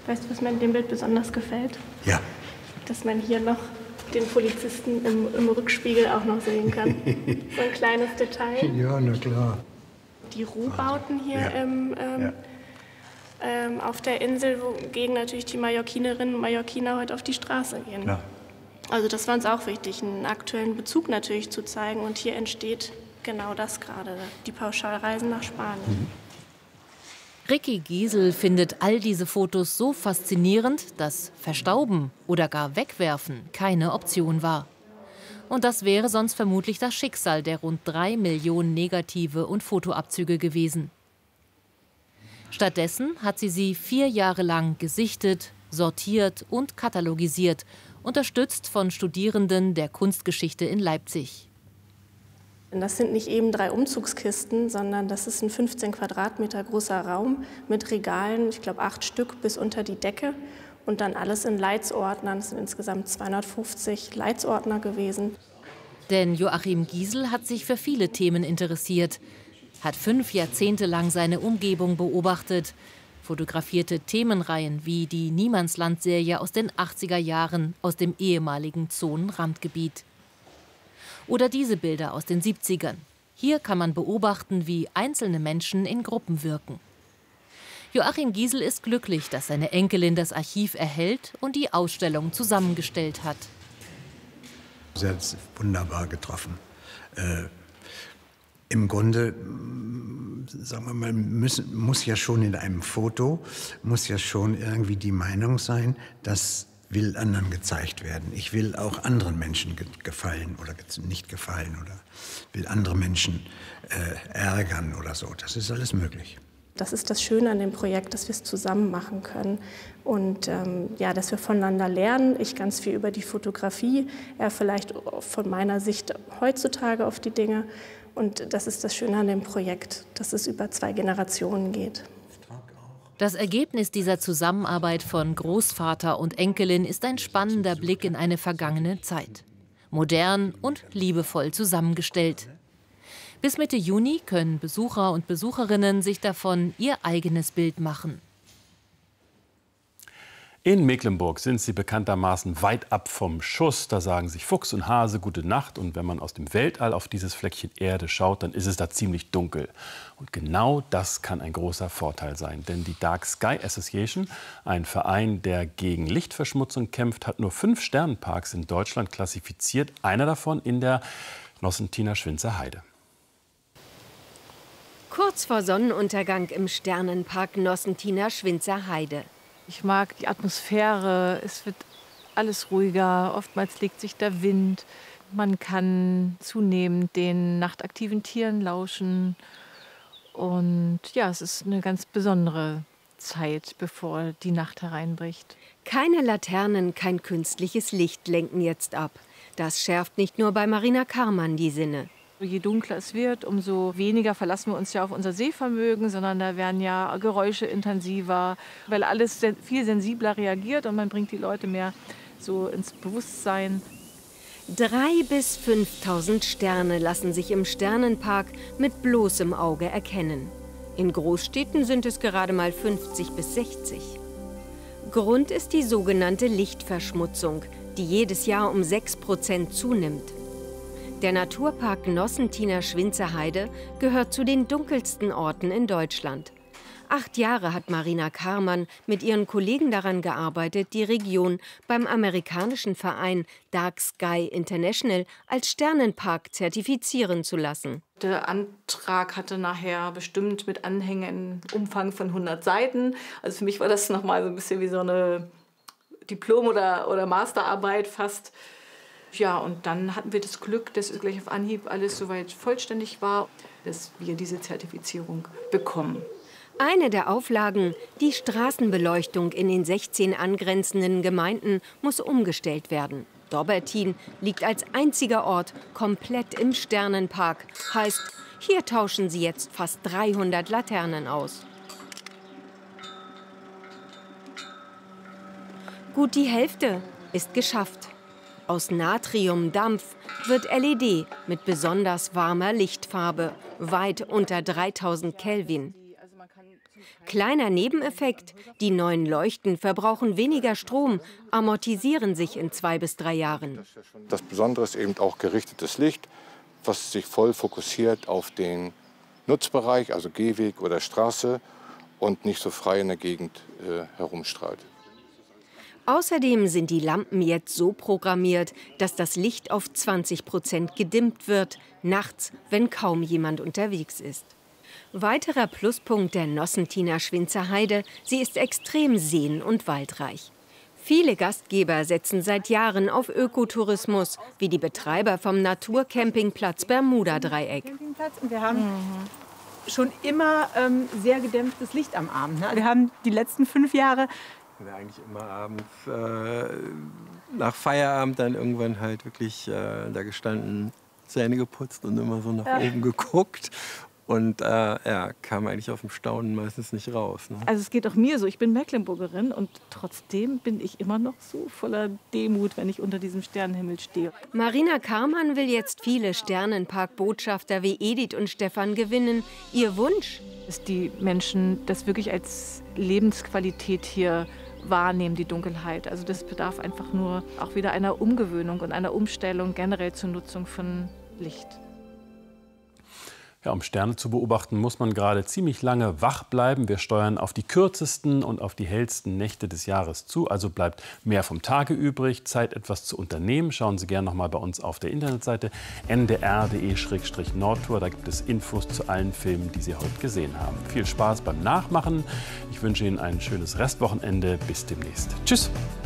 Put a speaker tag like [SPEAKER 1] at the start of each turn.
[SPEAKER 1] Weißt du, was mir in dem Bild besonders gefällt?
[SPEAKER 2] Ja.
[SPEAKER 1] Dass man hier noch den Polizisten im Rückspiegel auch noch sehen kann. So ein kleines Detail.
[SPEAKER 2] Ja, na klar.
[SPEAKER 1] Die Ruhbauten hier
[SPEAKER 2] Ja.
[SPEAKER 1] auf der Insel, wogegen natürlich die Mallorquinerinnen und Mallorquiner heute auf die Straße gehen.
[SPEAKER 2] Klar.
[SPEAKER 1] Also das war uns auch wichtig, einen aktuellen Bezug natürlich zu zeigen. Und hier entsteht genau das gerade, die Pauschalreisen nach Spanien.
[SPEAKER 3] Ricky Giesel findet all diese Fotos so faszinierend, dass Verstauben oder gar Wegwerfen keine Option war. Und das wäre sonst vermutlich das Schicksal der rund 3 Millionen Negative und Fotoabzüge gewesen. Stattdessen hat sie 4 Jahre lang gesichtet, sortiert und katalogisiert, unterstützt von Studierenden der Kunstgeschichte in Leipzig.
[SPEAKER 1] Und das sind nicht eben 3 Umzugskisten, sondern das ist ein 15 Quadratmeter großer Raum mit Regalen, ich glaube 8 Stück bis unter die Decke. Und dann alles in Leitsordnern. Es sind insgesamt 250 Leitsordner gewesen.
[SPEAKER 3] Denn Joachim Giesel hat sich für viele Themen interessiert, hat 5 Jahrzehnte lang seine Umgebung beobachtet, fotografierte Themenreihen wie die Niemandsland-Serie aus den 80er Jahren aus dem ehemaligen Zonenrandgebiet. Oder diese Bilder aus den 70ern. Hier kann man beobachten, wie einzelne Menschen in Gruppen wirken. Joachim Giesel ist glücklich, dass seine Enkelin das Archiv erhält und die Ausstellung zusammengestellt hat.
[SPEAKER 2] Sie hat es wunderbar getroffen. Im Grunde, sagen wir mal, muss ja schon in einem Foto, muss ja schon irgendwie die Meinung sein, das will anderen gezeigt werden. Ich will auch anderen Menschen gefallen oder nicht gefallen oder will andere Menschen ärgern oder so. Das ist alles möglich.
[SPEAKER 1] Das ist das Schöne an dem Projekt, dass wir es zusammen machen können und dass wir voneinander lernen. Ich ganz viel über die Fotografie, er vielleicht von meiner Sicht heutzutage auf die Dinge. Und das ist das Schöne an dem Projekt, dass es über 2 Generationen geht.
[SPEAKER 3] Das Ergebnis dieser Zusammenarbeit von Großvater und Enkelin ist ein spannender Blick in eine vergangene Zeit. Modern und liebevoll zusammengestellt. Bis Mitte Juni können Besucher und Besucherinnen sich davon ihr eigenes Bild machen.
[SPEAKER 4] In Mecklenburg sind sie bekanntermaßen weit ab vom Schuss. Da sagen sich Fuchs und Hase gute Nacht. Und wenn man aus dem Weltall auf dieses Fleckchen Erde schaut, dann ist es da ziemlich dunkel. Und genau das kann ein großer Vorteil sein. Denn die Dark Sky Association, ein Verein, der gegen Lichtverschmutzung kämpft, hat nur 5 Sternenparks in Deutschland klassifiziert. Einer davon in der Nossentiner Schwinzer Heide.
[SPEAKER 5] Kurz vor Sonnenuntergang im Sternenpark Nossentiner Schwinzer Heide.
[SPEAKER 6] Ich mag die Atmosphäre, es wird alles ruhiger, oftmals legt sich der Wind. Man kann zunehmend den nachtaktiven Tieren lauschen. Und ja, es ist eine ganz besondere Zeit, bevor die Nacht hereinbricht.
[SPEAKER 5] Keine Laternen, kein künstliches Licht lenken jetzt ab. Das schärft nicht nur bei Marina Karmann die Sinne.
[SPEAKER 6] Je dunkler es wird, umso weniger verlassen wir uns ja auf unser Sehvermögen, sondern da werden ja Geräusche intensiver, weil alles viel sensibler reagiert und man bringt die Leute mehr so ins Bewusstsein.
[SPEAKER 5] 3.000 bis 5.000 Sterne lassen sich im Sternenpark mit bloßem Auge erkennen. In Großstädten sind es gerade mal 50 bis 60. Grund ist die sogenannte Lichtverschmutzung, die jedes Jahr um 6% zunimmt. Der Naturpark Nossentiner Schwinzer Heide gehört zu den dunkelsten Orten in Deutschland. 8 Jahre hat Marina Karmann mit ihren Kollegen daran gearbeitet, die Region beim amerikanischen Verein Dark Sky International als Sternenpark zertifizieren zu lassen.
[SPEAKER 6] Der Antrag hatte nachher bestimmt mit Anhängen einen Umfang von 100 Seiten. Also für mich war das nochmal so ein bisschen wie so eine Diplom- oder Masterarbeit fast. Ja, und dann hatten wir das Glück, dass gleich auf Anhieb alles soweit vollständig war, dass wir diese Zertifizierung bekommen.
[SPEAKER 5] Eine der Auflagen, die Straßenbeleuchtung in den 16 angrenzenden Gemeinden muss umgestellt werden. Dobbertin liegt als einziger Ort komplett im Sternenpark. Heißt, hier tauschen sie jetzt fast 300 Laternen aus. Gut die Hälfte ist geschafft. Aus Natriumdampf wird LED mit besonders warmer Lichtfarbe, weit unter 3000 Kelvin. Kleiner Nebeneffekt: Die neuen Leuchten verbrauchen weniger Strom, amortisieren sich in 2 bis 3 Jahren.
[SPEAKER 7] Das Besondere ist eben auch gerichtetes Licht, was sich voll fokussiert auf den Nutzbereich, also Gehweg oder Straße, und nicht so frei in der Gegend herumstrahlt.
[SPEAKER 5] Außerdem sind die Lampen jetzt so programmiert, dass das Licht auf 20% gedimmt wird, nachts, wenn kaum jemand unterwegs ist. Weiterer Pluspunkt der Nossentiner Schwinzer Heide: sie ist extrem seen- und waldreich. Viele Gastgeber setzen seit Jahren auf Ökotourismus, wie die Betreiber vom Naturcampingplatz Bermuda-Dreieck.
[SPEAKER 8] Wir haben schon immer sehr gedämpftes Licht am Abend. Wir haben die letzten 5 Jahre
[SPEAKER 9] eigentlich immer abends nach Feierabend dann irgendwann halt wirklich da gestanden, Zähne geputzt und immer so nach oben geguckt. Und kam eigentlich aus dem Staunen meistens nicht raus. Ne?
[SPEAKER 6] Also es geht auch mir so, ich bin Mecklenburgerin und trotzdem bin ich immer noch so voller Demut, wenn ich unter diesem Sternenhimmel stehe.
[SPEAKER 5] Marina Karmann will jetzt viele Sternenpark-Botschafter wie Edith und Stefan gewinnen. Ihr Wunsch?
[SPEAKER 6] Dass die Menschen das wirklich als Lebensqualität hier wahrnehmen, die Dunkelheit. Also das bedarf einfach nur auch wieder einer Umgewöhnung und einer Umstellung generell zur Nutzung von Licht.
[SPEAKER 4] Ja, um Sterne zu beobachten, muss man gerade ziemlich lange wach bleiben. Wir steuern auf die kürzesten und auf die hellsten Nächte des Jahres zu. Also bleibt mehr vom Tage übrig. Zeit, etwas zu unternehmen. Schauen Sie gerne noch mal bei uns auf der Internetseite ndr.de/Nordtour. Da gibt es Infos zu allen Filmen, die Sie heute gesehen haben. Viel Spaß beim Nachmachen. Ich wünsche Ihnen ein schönes Restwochenende. Bis demnächst. Tschüss.